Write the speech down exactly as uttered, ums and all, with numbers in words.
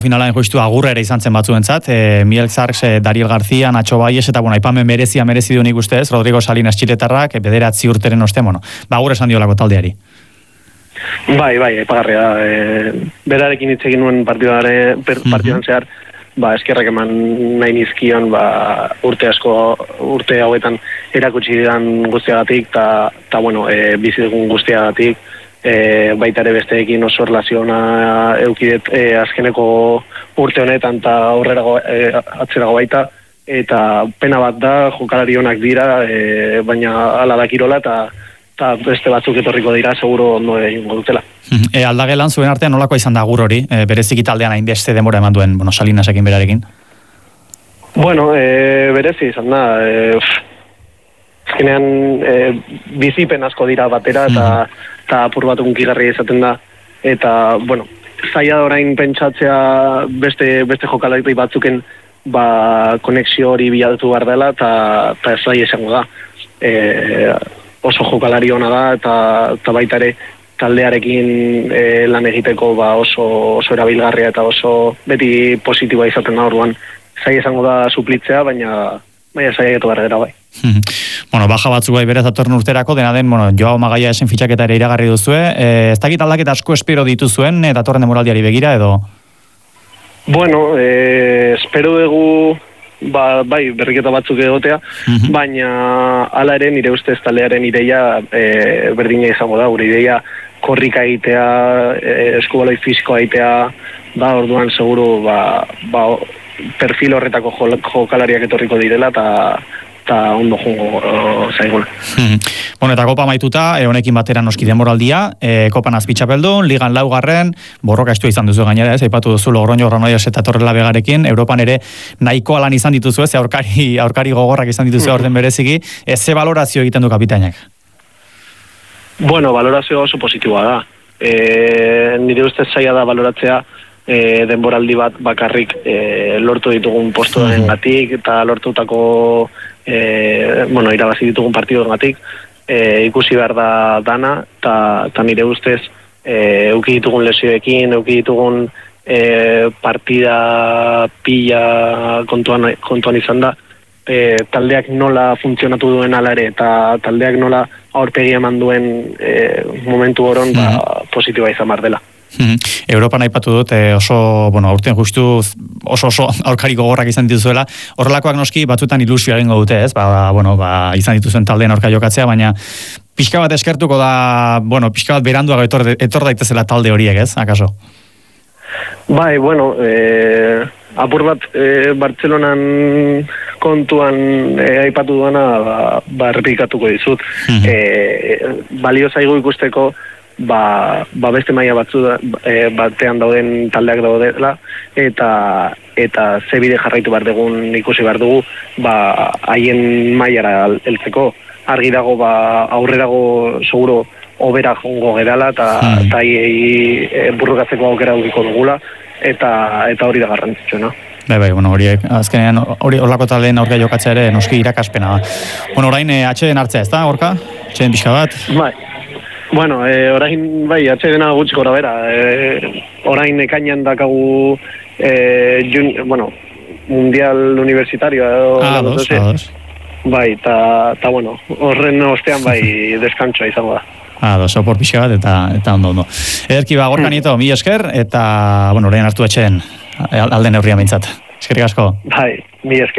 Finalain justu agurra ere izan zen batzuentzat, e, Miguel Zarks, e, Dariel García, Nacho Baies, eta bueno, aipamen merezia merezi du nik ustez, Rodrigo Salinas txiletarrak, e, bederatzi urteren oste, bueno, ba, agurra esan diolako taldeari. Bai, bai, aipagarria da. E, berarekin hitz egin nuen partidaren, partidan zehar, ba, eskerrak eman nahi nizkion, ba, urte asko, urte hauetan erakutsi didan guztiagatik, eta, ta, bueno, e, bizi dugun guztiagatik, E, baita ere besteekin oso erlaziona eukidet e, azkeneko urte honetan eta aurrerago e, atzerago baita, eta pena bat da, jokalari onak dira, e, baina hala da kirola eta, eta beste batzuk etorriko dira, seguro ondo egingo dutela. E, aldagelan zuen artean nolakoa izan da agur hori, e, bereziki taldean hainbeste denbora eman duen, bueno, Salinasekin berarekin? Bueno, e, berezi izan da, e, azkenean e, bizipen asko dira batera eta eta apur bat unkigarria izaten da, eta, bueno, zaila da orain pentsatzea beste, beste jokalari batzuken ba, konexio hori bilatu behar dela, eta ez zaila izango da. E, oso jokalari ona da, eta, eta baita ere taldearekin e, lan egiteko ba, oso, oso erabilgarria eta oso beti positiboa izaten da orduan. Zaila izango da suplitzea, baina baina zaila eto behar gara bai. Bueno, baja batzuk bai berez datorren urterako, dena den, bueno, Joao Magaia esen fitxaketa ere iragarri duzue, e, ez dakit aldaketa asko espero dituzuen, e, datorren demoraldiari begira, edo? Bueno, e, espero dugu, ba, bai, berriketa batzuk egotea, uh-huh. baina hala ere nire ustez taldearen ideia e, berdina izango da, gure ideia korrika egitea, e, eskubaloi fisikoa egitea, ba, orduan seguru, ba, ba, perfil horretako jokalariak etorriko direla, eta eta ondo jungo zaiguna. Hmm. Bueno, eta kopa maituta, e, honekin batera noski demoraldia, e, kopan azpitxapeldun, ligan laugarren, borroka estua izan duzu gainera, ez, aipatu duzu Logroño, Granollers eta Torrela Begarekin, Europan ere nahiko alan izan dituzu, ez, aurkari, aurkari gogorrak izan dituzu orden bereziki, ez ze valorazio egiten du kapitainak? Bueno, valorazio oso positiboa da. E, nire ustez zaila da valoratzea, E, denboraldi bat bakarrik e, lortu ditugun postuaren gatik eta lortutako e, bueno, irabazi ditugun partiduen gatik e, ikusi behar da dana eta nire ustez e, euki ditugun lesioekin, euki ditugun e, partida pila kontuan, kontuan izan da e, taldeak nola funtzionatu duen ala ere eta taldeak nola aurpegi eman duen e, momentu horon ba, positiboa izan behar dela. Europan aipatu dut, eh, oso, bueno, aurten justu oso oso aurkari gogorrak izan dituzuela, horrelakoak noski batzuetan ilusio egingo dute, ez? Ba, bueno, ba, izan dituzuen taldeen aurka jokatzea, baina pixka bat eskertuko da, bueno, pixka bat beranduago etor, etor daitezela talde horiek, ez? Akaso? Bai, bueno, eh, apur bat eh, Bartzelonan kontuan eh, aipatu duena, ba, ba errepikatuko dizut. Mm-hmm. eh, balio zaigu ikusteko Ba, ba beste maila batzu e, batean dauden taldeak daudela eta eta ze bide jarraitu behar dugun ikusi behar dugu ba haien mailara heltzeko argi dago ba aurrerago seguro hobera jongo gerala eta hmm. eta haiei e, burrukatzeko aukera edukiko dugula eta eta hori da garrantzitsuena. Bai, bai, bueno, horiek azkenean hori horlako taldeen aurka jokatzea ere noski irakaspena da. Bueno, orain e, atxeden hartzea, ezta? Horka? Atxeden pixka bat? Bai. Bueno, eh, orain, bai, atxedena gutxi gora bera. Eh, orain ekainan dakagu, eh, jun, bueno, mundial universitario. Ah, dos, ah, dos. Bai, eta, bueno, horren ostean, bai, deskantsoa izango da. Ah, dos, opor pixe bat, eta, eta ondo, ondo. Ederki, ba, Gorka Nieto, mi esker, eta, bueno, orain hartu etxeen, alden neurria mintzat. Eskerrik asko. Bai, mi esker.